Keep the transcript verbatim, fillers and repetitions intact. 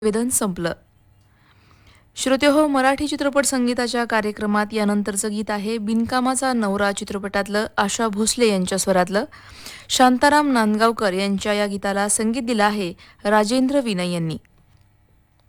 निवेदन संपलं. श्रोतेहो, मराठी चित्रपट संगीताच्या कार्यक्रमात यानंतरचं गीत आहे बिनकामाचा नवरा चित्रपटातलं आशा भोसले यांच्या स्वरातलं. शांताराम नांदगावकर यांच्या या गीताला संगीत दिलं आहे राजेंद्र विनय यांनी.